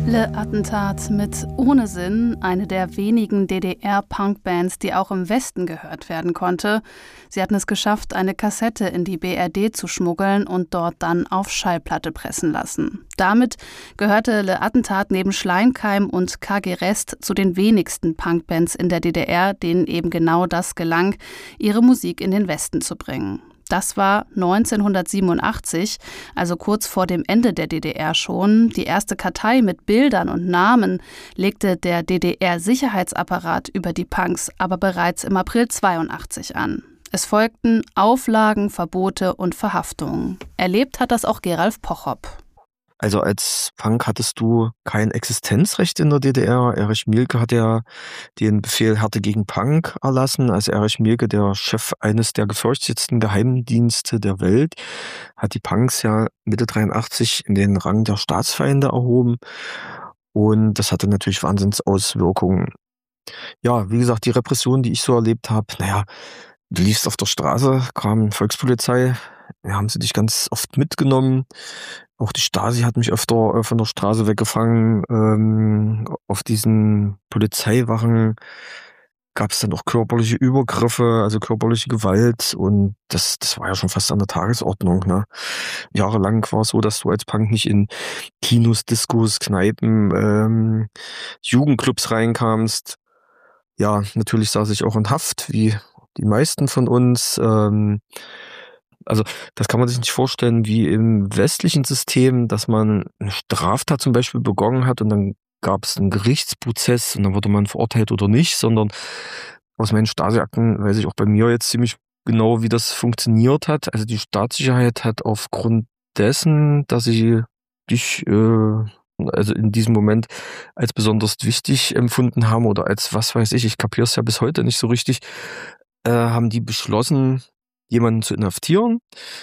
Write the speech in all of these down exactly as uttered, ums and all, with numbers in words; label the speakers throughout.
Speaker 1: Le Attentat mit Ohne Sinn, eine der wenigen D D R-Punk-Bands, die auch im Westen gehört werden konnte. Sie hatten es geschafft, eine Kassette in die B R D zu schmuggeln und dort dann auf Schallplatte pressen lassen. Damit gehörte Le Attentat neben Schleinkheim und K G Rest zu den wenigsten Punk-Bands in der D D R, denen eben genau das gelang, ihre Musik in den Westen zu bringen. Das war neunzehnhundertsiebenundachtzig, also kurz vor dem Ende der D D R schon. Die erste Kartei mit Bildern und Namen legte der D D R-Sicherheitsapparat über die Punks aber bereits im April zweiundachtzig an. Es folgten Auflagen, Verbote und Verhaftungen. Erlebt hat das auch Geralf Pochop.
Speaker 2: Also als Punk hattest du kein Existenzrecht in der D D R. Erich Mielke hat ja den Befehl Härte gegen Punk erlassen. Als Erich Mielke, der Chef eines der gefürchtetsten Geheimdienste der Welt, hat die Punks ja Mitte dreiundachtzig in den Rang der Staatsfeinde erhoben. Und das hatte natürlich Wahnsinnsauswirkungen. Ja, wie gesagt, die Repression, die ich so erlebt habe, naja, du liefst auf der Straße, kam Volkspolizei, ja, haben sie dich ganz oft mitgenommen. Auch die Stasi hat mich öfter äh, von der Straße weggefangen. Ähm, auf diesen Polizeiwachen gab es dann auch körperliche Übergriffe, also körperliche Gewalt. Und das, das war ja schon fast an der Tagesordnung. Ne? Jahrelang war es so, dass du als Punk nicht in Kinos, Diskos, Kneipen, ähm, Jugendclubs reinkamst. Ja, natürlich saß ich auch in Haft, wie die meisten von uns. Ähm, Also das kann man sich nicht vorstellen wie im westlichen System, dass man eine Straftat zum Beispiel begangen hat und dann gab es einen Gerichtsprozess und dann wurde man verurteilt oder nicht, sondern aus meinen Stasi-Akten weiß ich auch bei mir jetzt ziemlich genau, wie das funktioniert hat. Also die Staatssicherheit hat aufgrund dessen, dass sie dich äh, also in diesem Moment als besonders wichtig empfunden haben oder als was weiß ich, ich kapiere es ja bis heute nicht so richtig, äh, haben die beschlossen, jemanden zu inhaftieren.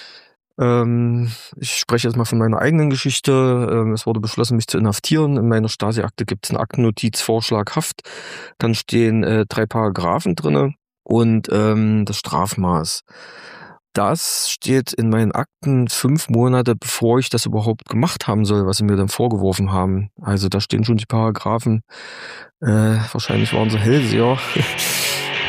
Speaker 2: Ähm, ich spreche jetzt mal von meiner eigenen Geschichte. Ähm, es wurde beschlossen, mich zu inhaftieren. In meiner Stasi-Akte gibt es eine Aktennotiz, Vorschlag, Haft. Dann stehen äh, drei Paragraphen drinne und ähm, das Strafmaß. Das steht in meinen Akten fünf Monate, bevor ich das überhaupt gemacht haben soll, was sie mir dann vorgeworfen haben. Also da stehen schon die Paragraphen. Äh, wahrscheinlich waren sie Hellseher.